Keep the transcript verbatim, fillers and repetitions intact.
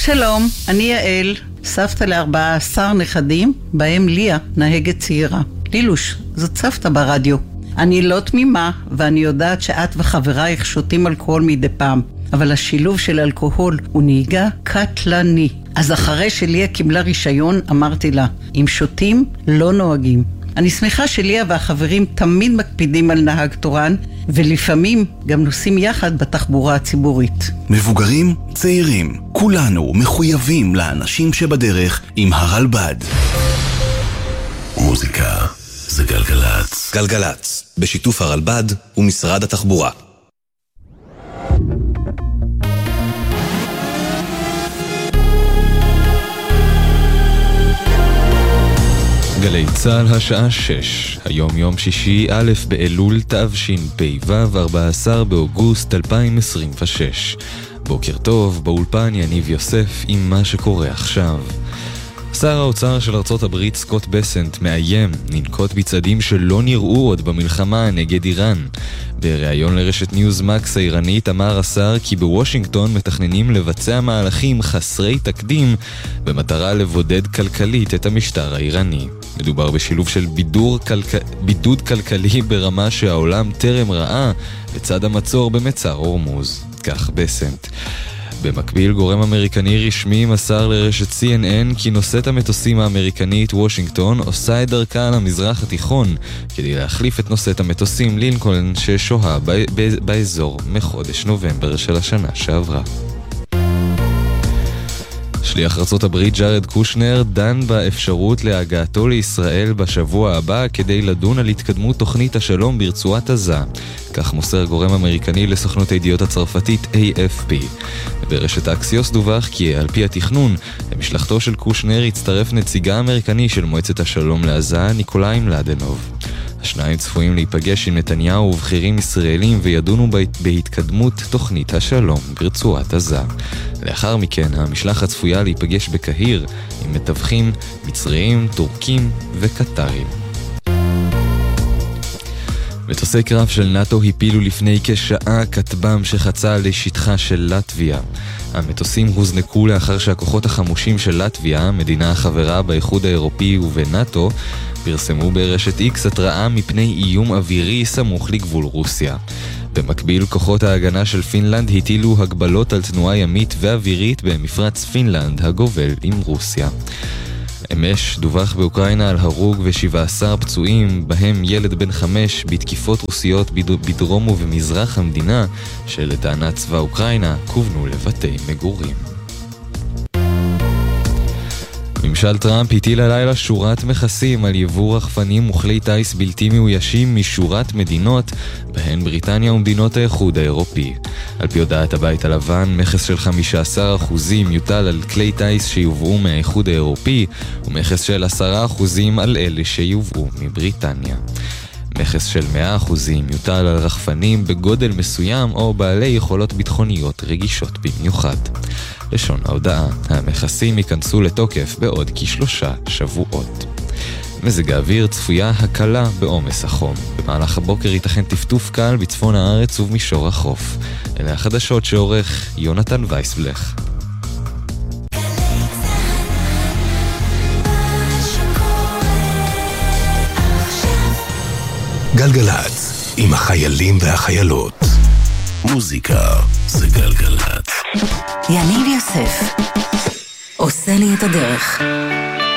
שלום, אני יעל, סבתא לארבעה עשר נכדים, בהם ליה, נהגת צעירה. לילוש, זאת סבתא ברדיו. אני לא תמימה, ואני יודעת שאת וחברייך שותים אלכוהול מדי פעם, אבל השילוב של אלכוהול הוא נהיגה קטלני. אז אחרי שליה קיבלה רישיון, אמרתי לה, אם שותים, לא נוהגים. אני שמחה שליה והחברים תמיד מקפידים על נהג תורן, ולפעמים גם נוסעים יחד בתחבורה הציבורית. מבוגרים, צעירים, כולנו מחויבים לאנשים שבדרך עם הרלב"ד. מוזיקה זה גלגלץ. גלגלץ, בשיתוף הרלב"ד ומשרד התחבורה. גלי צהל השעה שש, היום יום שישי א' באלול תשפ"ו, ארבעה עשר באוגוסט אלפיים עשרים ושש. בוקר טוב, באולפן יניב יוסף עם מה שקורה עכשיו. שר האוצר של ארצות הברית סקוט בסנט מאיים לנקוט בצעדים שלא נראו עוד במלחמה נגד איראן. בריאיון לרשת ניוזמקס האיראנית אמר השר כי בוושינגטון מתכננים לבצע מהלכים חסרי תקדים במטרה לבודד כלכלית את המשטר האיראני. מדובר בשילוב של בידור כלכ... בידוד כלכלי ברמה שהעולם טרם ראה לצד המצור במצר הורמוז. כך בסנט. במקביל, גורם אמריקני רשמי מסר לרשת סי אן אן כי נושאת המטוסים האמריקנית וושינגטון עושה את דרכה למזרח התיכון כדי להחליף את נושאת המטוסים לינקולן ששוהה ב- ב- באזור מחודש נובמבר של השנה שעברה. שליח ארצות הברית ג'ארד קושנר דן באפשרות להגעתו לישראל בשבוע הבא כדי לדון על התקדמות תוכנית השלום ברצועת עזה. כך מוסר גורם אמריקני לסוכנות הידיעות הצרפתית איי אף פי. ברשת אקסיוס דווח כי על פי התכנון, למשלחתו של קושנר הצטרף נציגה אמריקני של מועצת השלום לעזה, ניקולאי מלדנוב. השניים צפויים להיפגש עם נתניהו ובכירים ישראלים וידונו בהתקדמות תוכנית השלום ברצועת עזה. לאחר מכן המשלחת צפויה להיפגש בקהיר עם מתווכים מצריים, טורקים וקטרים. מטוסי קרב של נאטו הפילו לפני כשעה כטב"ם שחצה לשטחה של לטביה. המטוסים הוזנקו לאחר שהכוחות החמושים של לטביה, מדינה החברה באיחוד האירופי ובנאטו, פרסמו ברשת איקס התראה מפני איום אווירי סמוך לגבול רוסיה. במקביל, כוחות ההגנה של פינלנד הטילו הגבלות על תנועה ימית ואווירית במפרץ פינלנד הגובל עם רוסיה. אמש דווח באוקראינה על הרוג ו-שבעה עשר פצועים, בהם ילד בן חמש בתקיפות רוסיות בדרום ובמזרח המדינה, שלטענת צבא אוקראינה כוונו לבתי מגורים. ממשל טראמפ הטיל הלילה שורת מכסים על יבוא רחפנים וכלי טייס בלתי מאוישים משורת מדינות, בהן בריטניה ומדינות האיחוד האירופי. על פי הודעת הבית הלבן, מכס של חמישה עשר אחוזים יוטל על כלי טייס שיובאו מהאיחוד האירופי, ומכס של עשרה אחוזים על אלה שיובאו מבריטניה. מכס של מאה אחוזים יוטל על רחפנים בגודל מסוים או בעלי יכולות ביטחוניות רגישות במיוחד. לשון ההודעה, המכסים ייכנסו לתוקף בעוד כשלושה שבועות. מזג האוויר צפויה הקלה בעומס החום. במהלך הבוקר ייתכן טפטוף קל בצפון הארץ ובמישור החוף. אלה החדשות שעורך יונתן וייסבלך. גלגלץ, עם החיילים והחיילות. מוזיקה זה גלגלץ. יניב יוסף עושה לי את הדרך.